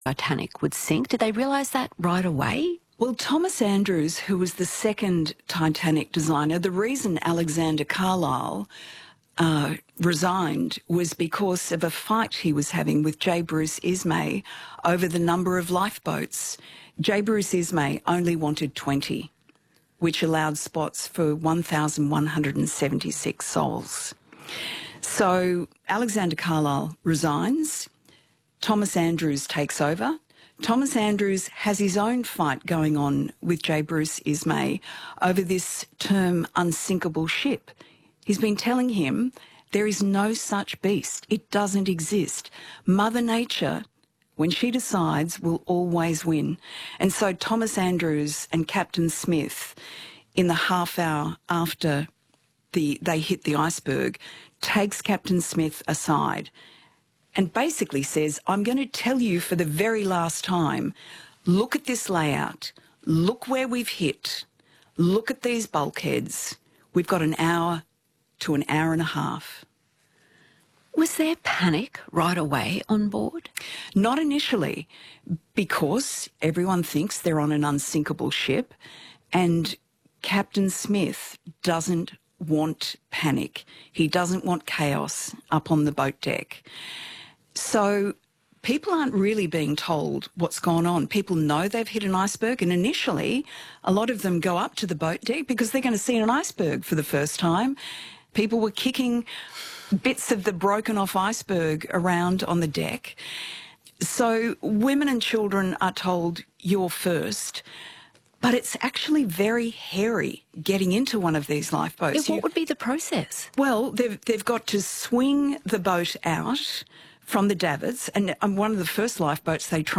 Titanic would sink. Did they realise that right away? Well, Thomas Andrews, who was the second Titanic designer, the reason Alexander Carlisle resigned was because of a fight he was having with J. Bruce Ismay over the number of lifeboats. J. Bruce Ismay only wanted 20, which allowed spots for 1,176 souls. So Alexander Carlisle resigns. Thomas Andrews takes over. Thomas Andrews has his own fight going on with J. Bruce Ismay over this term unsinkable ship. He's been telling him there is no such beast. It doesn't exist. Mother Nature, when she decides, will always win. And so Thomas Andrews and Captain Smith, in the half hour after they hit the iceberg, takes Captain Smith aside and basically says, I'm going to tell you for the very last time, look at this layout, look where we've hit, look at these bulkheads. We've got an hour to an hour and a half. Was there panic right away on board? Not initially, because everyone thinks they're on an unsinkable ship, and Captain Smith doesn't want panic. He doesn't want chaos up on the boat deck. So people aren't really being told what's gone on. People know they've hit an iceberg, and initially a lot of them go up to the boat deck because they're going to see an iceberg for the first time. People were kicking bits of the broken off iceberg around on the deck. So women and children are told, you're first. But it's actually very hairy getting into one of these lifeboats. Yeah, what would be the process? Well, they've got to swing the boat out from the davits, and one of the first lifeboats they tried